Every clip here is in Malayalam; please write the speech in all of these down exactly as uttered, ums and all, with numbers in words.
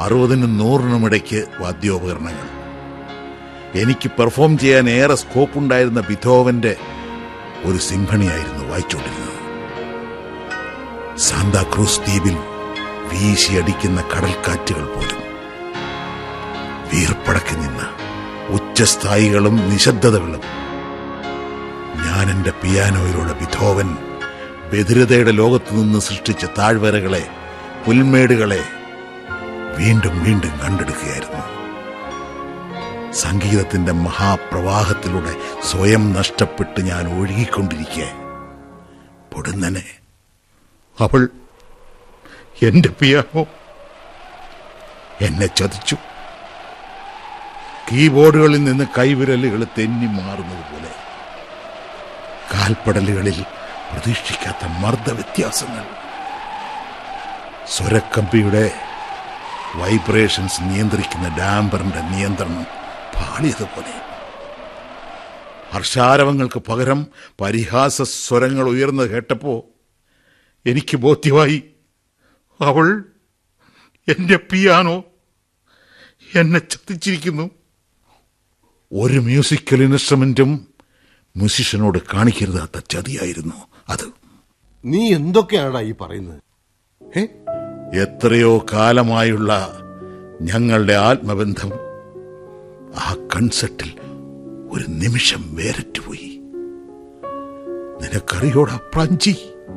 അറുപതിനും നൂറിനും ഇടയ്ക്ക് വാദ്യോപകരണങ്ങൾ. എനിക്ക് പെർഫോം ചെയ്യാൻ ഏറെ സ്കോപ്പ് ഉണ്ടായിരുന്ന ബിഥോവന്റെ ഒരു സിംഫണിയായിരുന്നു വായിച്ചുകൊണ്ടിരുന്നത്. സാന്താക്രൂസ് ദ്വീപിൽ വീശിയടിക്കുന്ന കടൽക്കാറ്റുകൾ പോലും വീർപ്പടക്കി നിന്ന ഉച്ചസ്ഥായികളും നിശബ്ദതകളും. ഞാൻ എന്റെ പിയാനോയിലൂടെ ബിഥോവൻ ബധിരതയുടെ ലോകത്തു നിന്ന് സൃഷ്ടിച്ച താഴ്വരകളെ, പുൽമേടുകളെ വീണ്ടും വീണ്ടും കണ്ടെടുക്കുകയായിരുന്നു. സംഗീതത്തിന്റെ മഹാപ്രവാഹത്തിലൂടെ സ്വയം നഷ്ടപ്പെട്ട് ഞാൻ ഒഴുകിക്കൊണ്ടിരിക്കെ പൊടുന്നനെ അവൾ, എന്റെ പിയാനോ, എന്നെ ചതിച്ചു. കീബോർഡുകളിൽ നിന്ന് കൈവിരലുകൾ തെന്നി മാറുന്നത് പോലെ കാൽപ്പടലുകളിൽ പ്രതീക്ഷിക്കാത്ത മർദ്ദവ്യത്യാസങ്ങൾ. സ്വരക്കമ്പിയുടെ വൈബ്രേഷൻസ് നിയന്ത്രിക്കുന്ന ഡാംബറിന്റെ നിയന്ത്രണം പാളിയതുപോലെ. ഹർഷാരവങ്ങൾക്ക് പകരം പരിഹാസ സ്വരങ്ങൾ ഉയർന്നു കേട്ടപ്പോ എനിക്ക് ബോധ്യമായി, അവൾ, എന്റെ പിയാനോ, എന്നെ ചതിച്ചിരിക്കുന്നു. ഒരു മ്യൂസിക്കൽ ഇൻസ്ട്രുമെന്റും മ്യൂസിഷ്യനോട് കാണിക്കരുതാത്ത ചതിയായിരുന്നു അത്. നീ എന്തൊക്കെയാണാ ഈ പറയുന്നത്? എത്രയോ കാലമായുള്ള ഞങ്ങളുടെ ആത്മബന്ധം ആ കൺസെർട്ടിൽ ഒരു നിമിഷം വേറിട്ടുപോയി. നിനക്കറിയോടാ പ്രാഞ്ചി,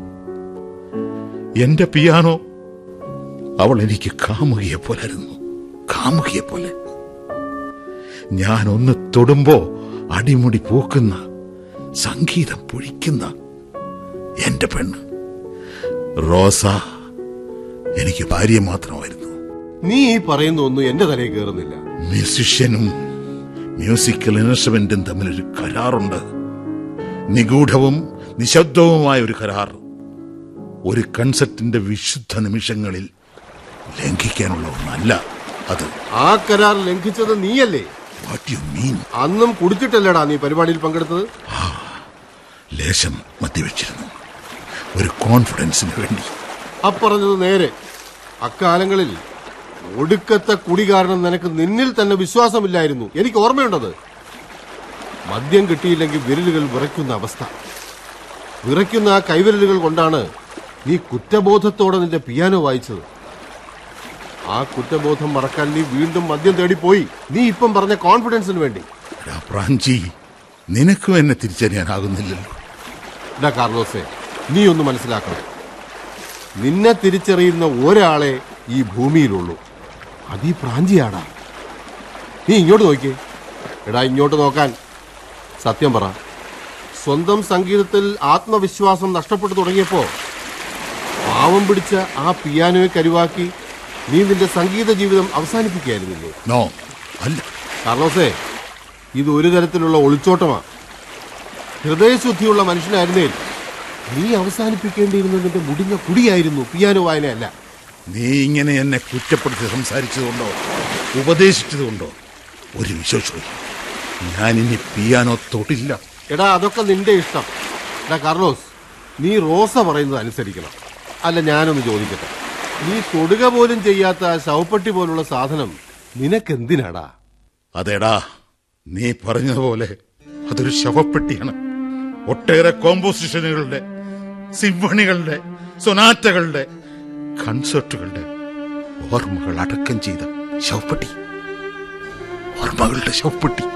എന്റെ പിയാനോ അവൾ എനിക്ക് കാമുകിയെ പോലായിരുന്നു. കാമുകിയെ പോലെ. ഞാൻ ഒന്ന് തൊടുമ്പോ അടിമുടി പൂക്കുന്ന, സംഗീതം പൊഴിക്കുന്ന എന്റെ പെണ്ണ് റോസ എനിക്ക് ഭാര്യ മാത്രമായിരുന്നു. നീ ഈ പറയുന്ന ഒന്നും എന്റെ തലയിൽ കയറുന്നില്ല. മ്യൂസിഷ്യനും മ്യൂസിക്കൽ ഇൻസ്ട്രുമെന്റും തമ്മിലൊരു കരാറുണ്ട്. നിഗൂഢവും നിശബ്ദവുമായ ഒരു കരാർ. ഒരു കൺസെർട്ടിന്റെ വിശുദ്ധ നിമിഷങ്ങളിൽ ലംഘിക്കാനുള്ള ഒന്നല്ല അത്. ആ കരാർ ലംഘിച്ചത് നീയല്ലേ? What you mean? അന്നും കുടിച്ചിട്ടല്ലേടാ നീ പരിപാടിയിൽ പങ്കെടുത്തത്? ലേശം മദ്യവെച്ചിരുന്നു, ഒരു കോൺഫിഡൻസിന് വേണ്ടി. അപ്പറഞ്ഞത് നേരെ. അക്കാലങ്ങളിൽ ഒടുക്കത്തെ കുടി കാരണം നിനക്ക് നിന്നിൽ തന്നെ വിശ്വാസമില്ലായിരുന്നു. എനിക്ക് ഓർമ്മയുണ്ടത്. മദ്യം കിട്ടിയില്ലെങ്കിൽ വിരലുകൾ വിറയ്ക്കുന്ന അവസ്ഥ. വിറയ്ക്കുന്ന ആ കൈവിരലുകൾ കൊണ്ടാണ് നീ കുറ്റബോധത്തോടെ നിന്റെ പിയാനോ വായിച്ചത്. ആ കുറ്റബോധം മറക്കാൻ നീ വീണ്ടും മദ്യം തേടിപ്പോയി. നീ ഇപ്പം പറഞ്ഞ കോൺഫിഡൻസിന് വേണ്ടി. പ്രാഞ്ചി, നിനക്കും എന്നെ തിരിച്ചറിയാനാകുന്നില്ലല്ലോ. ഡാ കാർലോസേ, നീ ഒന്ന് മനസ്സിലാക്കണം. നിന്നെ തിരിച്ചറിയുന്ന ഒരാളെ ഈ ഭൂമിയിലുള്ളൂ. അതീ പ്രാഞ്ചിയാടാ. നീ ഇങ്ങോട്ട് നോക്കിയേ. എടാ, ഇങ്ങോട്ട് നോക്കാൻ. സത്യം പറ, സ്വന്തം സംഗീതത്തിൽ ആത്മവിശ്വാസം നഷ്ടപ്പെട്ടു തുടങ്ങിയപ്പോ പാവം പിടിച്ച ആ പിയാനോയെ കരുവാക്കി നീ നിന്റെ സംഗീത ജീവിതം അവസാനിപ്പിക്കുകയായിരുന്നില്ലേ? നോ, അല്ല കാർലോസേ, ഇത് ഒരു തരത്തിലുള്ള ഒളിച്ചോട്ടമാ. ഹൃദയശുദ്ധിയുള്ള മനുഷ്യനായിരുന്നേ നീ അവസാനിപ്പിക്കേണ്ടിയിരുന്നതിന്റെ മുടിഞ്ഞ കുടിയായിരുന്നു, പിയാനോ വായനയല്ല. നീ ഇങ്ങനെ എന്നെ കുറ്റപ്പെടുത്തി സംസാരിച്ചതുകൊണ്ടോ ഉപദേശിച്ചതുകൊണ്ടോ ഒരു വിശ്വാസവും ഞാൻ ഇനി പിയാനോ തൊട്ടില്ല. എടാ, അതൊക്കെ നിന്റെ ഇഷ്ടം. എടാ കാർലോസ്, നീ റോസ പറയുന്നത് അനുസരിക്കണം. അല്ല, ഞാനൊന്ന് ചോദിക്കട്ടെ, നീ തൊടുക പോലും ചെയ്യാത്ത ശവപ്പെട്ടി പോലുള്ള സാധനം നിനക്കെന്തിനാടാ? അതേടാ, നീ പറഞ്ഞതുപോലെ അതൊരു ശവപ്പെട്ടിയാണ്. ഒട്ടേറെ കോമ്പോസിഷനുകളുടെ, സിംഫണികളുടെ, സൊനാറ്റകളുടെ, കൺസേർട്ടുകളുടെ ഓർമ്മകൾ അടക്കം ചെയ്ത ശവപ്പെട്ടി. ഓർമ്മകളുടെ ശവപ്പെട്ടി.